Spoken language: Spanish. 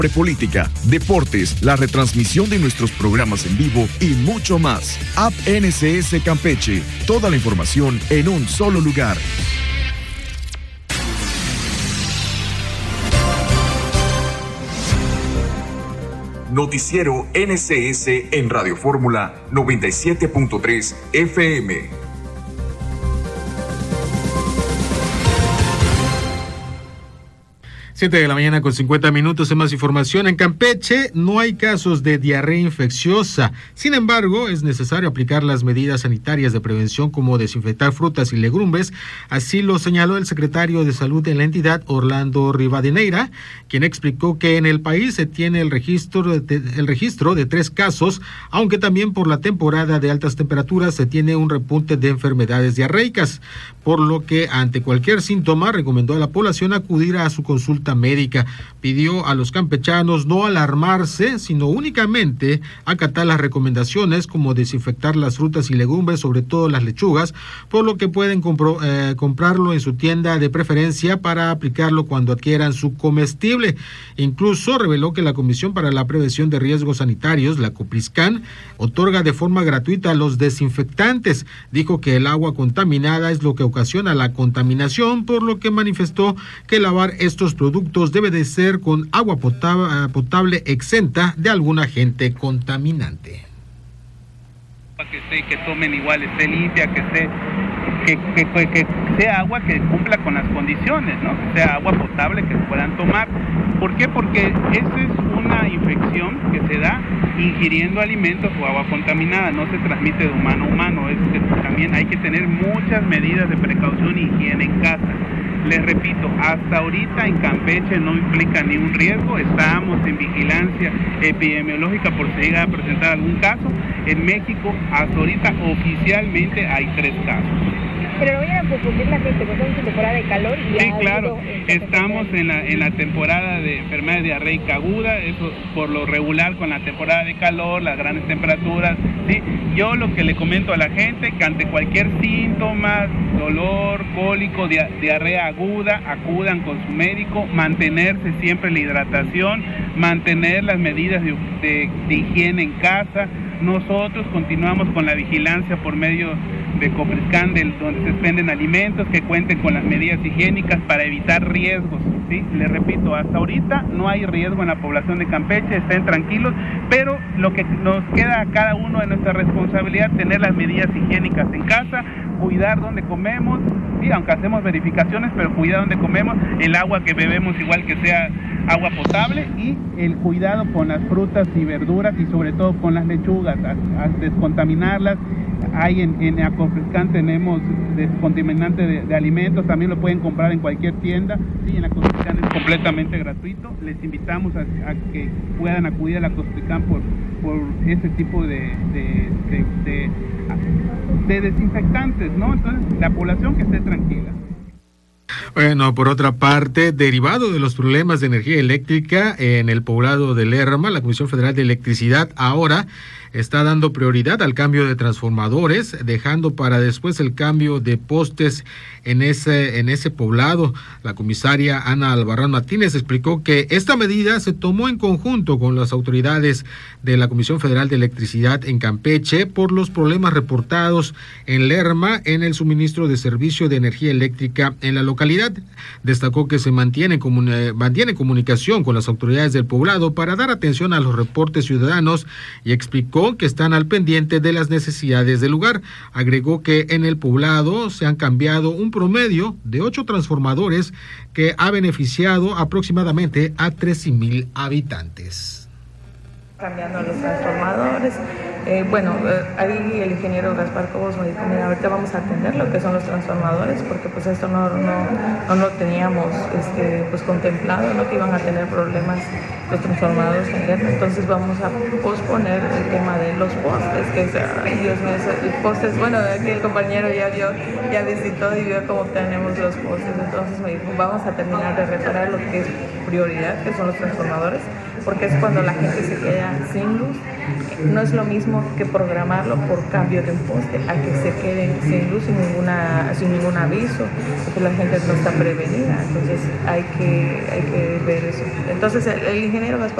Prepolítica, deportes, la retransmisión de nuestros programas en vivo y mucho más. App NCS Campeche. Toda la información en un solo lugar. Noticiero NCS en Radio Fórmula 97.3 FM. 7 de la mañana con 50 minutos. En más información, en Campeche no hay casos de diarrea infecciosa. Sin embargo, es necesario aplicar las medidas sanitarias de prevención como desinfectar frutas y legumbres. Así lo señaló el secretario de Salud de la entidad, Orlando Rivadeneira, quien explicó que en el país se tiene el registro de 3 casos, aunque también por la temporada de altas temperaturas se tiene un repunte de enfermedades diarreicas, por lo que ante cualquier síntoma recomendó a la población acudir a su consulta médica. Pidió a los campechanos no alarmarse, sino únicamente acatar las recomendaciones como desinfectar las frutas y legumbres, sobre todo las lechugas, por lo que pueden comprarlo en su tienda de preferencia para aplicarlo cuando adquieran su comestible. Incluso reveló que la Comisión para la Prevención de Riesgos Sanitarios, la Copriscan, otorga de forma gratuita los desinfectantes. Dijo que el agua contaminada es lo que ocasiona la contaminación, por lo que manifestó que lavar estos productos debe de ser con agua potable exenta de algún agente contaminante. Que tomen igual, esté limpia, que sea agua que cumpla con las condiciones, ¿no? Que sea agua potable que puedan tomar. ¿Por qué? Porque esa es una infección que se da ingiriendo alimentos o agua contaminada, no se transmite de humano a humano. También hay que tener muchas medidas de precaución y higiene en casa. Les repito, hasta ahorita en Campeche no implica ni un riesgo, estamos en vigilancia epidemiológica por si llega a presentar algún caso. En México, hasta ahorita oficialmente hay 3 casos. Pero no vayan a confundir la gente, porque estamos en temporada de calor. Y sí, claro, estamos en la temporada de enfermedad diarreica aguda, eso por lo regular con la temporada de calor, las grandes temperaturas, ¿sí? Yo lo que le comento a la gente, que ante cualquier síntoma, dolor, cólico, diarrea aguda, acudan con su médico, mantenerse siempre la hidratación, mantener las medidas de higiene en casa. Nosotros continuamos con la vigilancia por medio de Copriscan, donde se expenden alimentos que cuenten con las medidas higiénicas para evitar riesgos, ¿sí? Les repito, hasta ahorita no hay riesgo en la población de Campeche, estén tranquilos, pero lo que nos queda a cada uno de nuestra responsabilidad, tener las medidas higiénicas en casa, cuidar donde comemos, sí, aunque hacemos verificaciones, pero cuidar donde comemos, el agua que bebemos igual que sea agua potable, y el cuidado con las frutas y verduras y sobre todo con las lechugas, a descontaminarlas. Hay en Acofrescan tenemos descontaminante de alimentos, también lo pueden comprar en cualquier tienda, sí, en Acofrescan es completamente gratuito. Les invitamos a que puedan acudir a la Acofrescan por ese tipo de desinfectantes, ¿no? Entonces, la población que esté tranquila. Bueno, por otra parte, derivado de los problemas de energía eléctrica en el poblado de Lerma, la Comisión Federal de Electricidad ahora está dando prioridad al cambio de transformadores, dejando para después el cambio de postes en ese poblado. La comisaria Ana Albarrán Martínez explicó que esta medida se tomó en conjunto con las autoridades de la Comisión Federal de Electricidad en Campeche por los problemas reportados en Lerma en el suministro de servicio de energía eléctrica en la localidad. Destacó que se mantiene comunicación con las autoridades del poblado para dar atención a los reportes ciudadanos y explicó que están al pendiente de las necesidades del lugar. Agregó que en el poblado se han cambiado un promedio de 8 transformadores que ha beneficiado aproximadamente a 13,000 habitantes. Cambiando los transformadores. Ahí el ingeniero Gaspar Cobos me dijo, mira, ahorita vamos a atender lo que son los transformadores, porque pues esto no lo teníamos pues contemplado, ¿no? Que iban a tener problemas los transformadores en Lerma, entonces vamos a posponer el tema de los postes, Dios mío, los postes, aquí el compañero ya visitó y vio cómo tenemos los postes, entonces me dijo, vamos a terminar de reparar lo que es prioridad, que son los transformadores, porque es cuando la gente se queda sin luz. No es lo mismo que programarlo por cambio de un poste a que se queden sin luz sin ningún aviso, porque la gente no está prevenida. Entonces hay que ver eso. Entonces el ingeniero Gaspar